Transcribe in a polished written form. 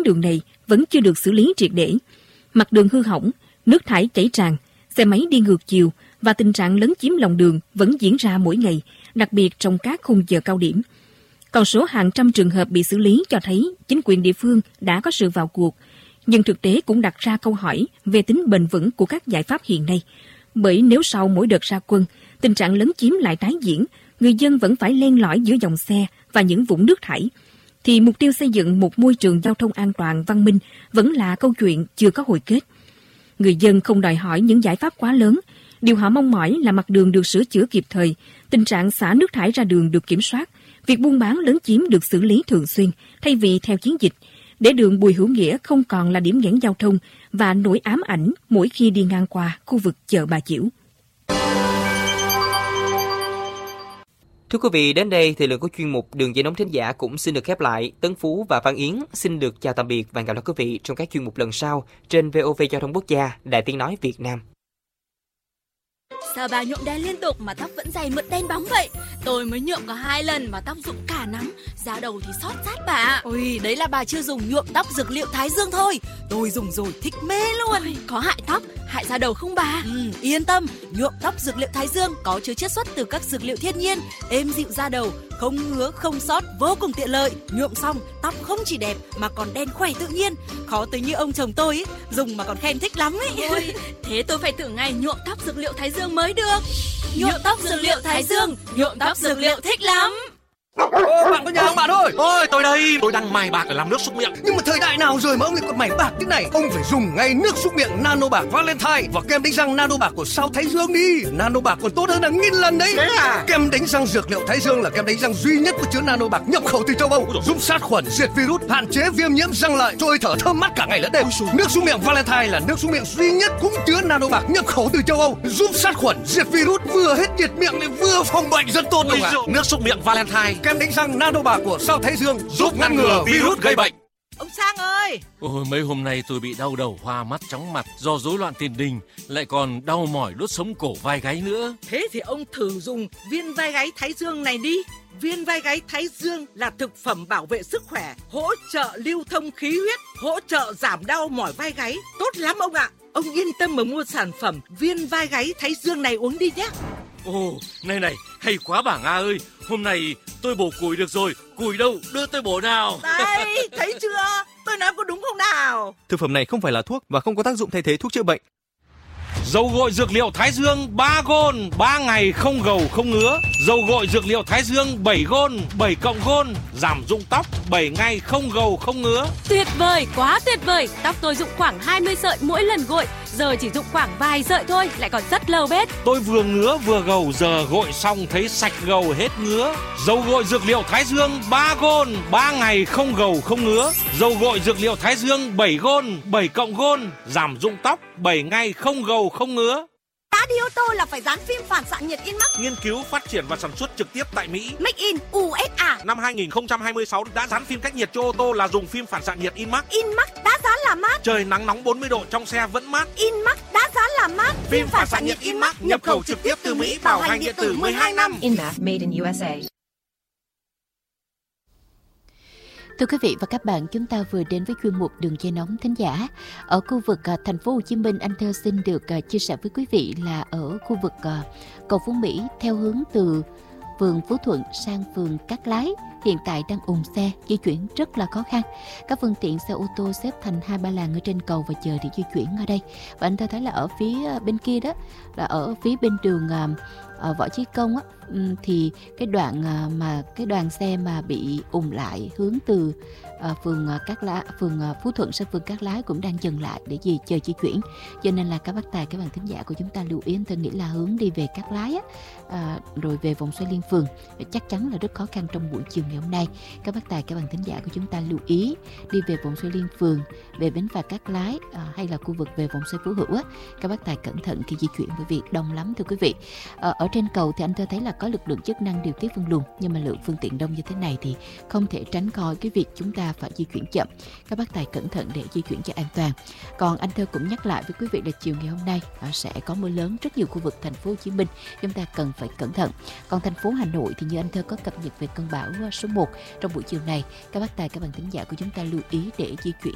đường này vẫn chưa được xử lý triệt để. Mặt đường hư hỏng, nước thải chảy tràn, xe máy đi ngược chiều và tình trạng lấn chiếm lòng đường vẫn diễn ra mỗi ngày, đặc biệt trong các khung giờ cao điểm. Con số hàng trăm trường hợp bị xử lý cho thấy chính quyền địa phương đã có sự vào cuộc, nhưng thực tế cũng đặt ra câu hỏi về tính bền vững của các giải pháp hiện nay. Bởi nếu sau mỗi đợt ra quân, tình trạng lấn chiếm lại tái diễn, người dân vẫn phải len lỏi giữa dòng xe và những vũng nước thải, thì mục tiêu xây dựng một môi trường giao thông an toàn, văn minh vẫn là câu chuyện chưa có hồi kết. Người dân không đòi hỏi những giải pháp quá lớn. Điều họ mong mỏi là mặt đường được sửa chữa kịp thời, tình trạng xả nước thải ra đường được kiểm soát, việc buôn bán lấn chiếm được xử lý thường xuyên thay vì theo chiến dịch, để đường Bùi Hữu Nghĩa không còn là điểm nghẽn giao thông và nỗi ám ảnh mỗi khi đi ngang qua khu vực chợ Bà Chiểu. Thưa quý vị, đến đây thì lượng của chuyên mục Đường dây nóng thính giả cũng xin được khép lại. Tấn Phú và Văn Yến xin được chào tạm biệt và hẹn gặp lại quý vị trong các chuyên mục lần sau trên VOV Giao thông Quốc gia, Đài Tiếng nói Việt Nam. Sao bà nhuộm đen liên tục mà tóc vẫn dày mượt đen bóng vậy? Tôi mới nhuộm có 2 lần mà tóc rụng cả nắng, da đầu thì xót rát bà. Ôi, đấy là bà chưa dùng nhuộm tóc dược liệu Thái Dương thôi. Tôi dùng rồi thích mê luôn. Ôi, có hại tóc, hại da đầu không bà? Yên tâm, nhuộm tóc dược liệu Thái Dương có chứa chiết xuất từ các dược liệu thiên nhiên, êm dịu da đầu, không ngứa không xót, vô cùng tiện lợi. Nhuộm xong tóc không chỉ đẹp mà còn đen khỏe tự nhiên. Khó tới như ông chồng tôi ấy, dùng mà còn khen thích lắm ấy. Ôi, thế tôi phải thử ngày nhuộm tóc dược liệu Thái Dương mới được. Nhuộm tóc dược liệu Thái Dương, nhuộm tóc dược liệu thích lắm. Bạn có nhà không bạn ơi? Ôi, tôi đây, tôi đang mài bạc để làm nước súc miệng. Nhưng mà thời đại nào rồi mà ông lại còn mài bạc thế này? Ông phải dùng ngay nước súc miệng Nano Bạc Valentine và kem đánh răng Nano Bạc của Sao Thái Dương đi. Nano Bạc còn tốt hơn là 1000 lần đấy. Thế à? Kem đánh răng dược liệu Thái Dương là kem đánh răng duy nhất có chứa Nano Bạc nhập khẩu từ châu Âu, giúp sát khuẩn, diệt virus, hạn chế viêm nhiễm răng lợi, trôi thở thơm mát cả ngày lẫn đêm. Nước súc miệng Valentine là nước súc miệng duy nhất cũng chứa Nano Bạc nhập khẩu từ châu Âu, giúp sát khuẩn, diệt virus, vừa hết nhiệt miệng lại vừa phòng bệnh, rất tốt luôn ạ. Nước súc miệng Valentine, kem đánh răng Nano Bạc của Sao Thái Dương giúp ngăn ngừa virus gây bệnh. Ông Sang ơi! Ôi, mấy hôm nay tôi bị đau đầu, hoa mắt, chóng mặt do rối loạn tiền đình, lại còn đau mỏi đốt sống cổ vai gáy nữa. Thế thì ông thử dùng viên vai gáy Thái Dương này đi. Viên vai gáy Thái Dương là thực phẩm bảo vệ sức khỏe, hỗ trợ lưu thông khí huyết, hỗ trợ giảm đau mỏi vai gáy. Tốt lắm ông ạ! Ông yên tâm mà mua sản phẩm viên vai gáy Thái Dương này uống đi nhé. Ồ, này, hay quá bà Nga ơi. Hôm nay tôi bổ củi được rồi. Củi đâu, đưa tôi bổ nào. Đây, thấy chưa? Tôi nói có đúng không nào? Thực phẩm này không phải là thuốc và không có tác dụng thay thế thuốc chữa bệnh. dầu gội dược liệu Thái Dương 3 gôn, 3 ngày không gầu không ngứa. Dầu gội dược liệu Thái Dương 7 gôn, 7 cộng gôn, giảm rụng tóc 7 ngày không gầu không ngứa. Tuyệt vời, quá tuyệt vời. Tóc tôi rụng khoảng 20 sợi mỗi lần gội, giờ chỉ rụng khoảng vài sợi thôi, lại còn rất lâu bết. Tôi vừa ngứa vừa gầu, giờ gội xong thấy sạch gầu hết ngứa. Dầu gội dược liệu Thái Dương 3 gôn, 3 ngày không gầu không ngứa. Dầu gội dược liệu Thái Dương 7 gôn, 7 cộng gôn, giảm rụng tóc 7 ngày không gầu không ngứa. Đã đi ô tô là phải dán phim phản xạ nhiệt InMax. Nghiên cứu, phát triển và sản xuất trực tiếp tại Mỹ. Make in USA. Năm 2026 đã dán phim cách nhiệt cho ô tô là dùng phim phản xạ nhiệt InMax. InMax đã dán là mát. Trời nắng nóng 40 độ trong xe vẫn mát. InMax đã dán là mát. Phim phản xạ nhiệt InMax nhập khẩu trực tiếp từ Mỹ, bảo hành điện tử 12 năm. InMax made in USA. Thưa quý vị và các bạn, chúng ta vừa đến với chuyên mục Đường dây nóng thính giả. Ở khu vực thành phố Hồ Chí Minh, anh Thơ xin được chia sẻ với quý vị là ở khu vực cầu Phú Mỹ theo hướng từ phường Phú Thuận sang phường Cát Lái hiện tại đang ùn xe, di chuyển rất là khó khăn. Các phương tiện xe ô tô xếp thành 2-3 làn ở trên cầu và chờ để di chuyển ở đây. Và anh Thơ thấy là ở phía bên kia đó, là ở phía bên đường Võ Chí Công á, thì cái đoạn mà cái đoàn xe mà bị ùn lại hướng từ phường Phú Thuận sang phường Cát Lái cũng đang dừng lại để chờ di chuyển. Cho nên là các bác tài, các bạn thính giả của chúng ta lưu ý, tôi nghĩ là hướng đi về Cát Lái á, rồi về vòng xoay Liên Phường chắc chắn là rất khó khăn trong buổi chiều ngày hôm nay. Các bác tài, các bạn thính giả của chúng ta lưu ý đi về vòng xoay Liên Phường, về bến phà Cát Lái hay là khu vực về vòng xoay Phú Hữu á, các bác tài cẩn thận khi di chuyển bởi vì đông lắm thưa quý vị. Ở trên cầu thì anh tôi thấy là có lực lượng chức năng điều tiết phân luồng, nhưng mà lượng phương tiện đông như thế này thì không thể tránh khỏi cái việc chúng ta phải di chuyển chậm. Các bác tài cẩn thận để di chuyển cho an toàn. Còn anh Thơ cũng nhắc lại với quý vị là chiều ngày hôm nay sẽ có mưa lớn rất nhiều khu vực thành phố Hồ Chí Minh, chúng ta cần phải cẩn thận. Còn thành phố Hà Nội thì như anh Thơ có cập nhật về cơn bão số 1 trong buổi chiều này, các bác tài, các bạn thính giả của chúng ta lưu ý để di chuyển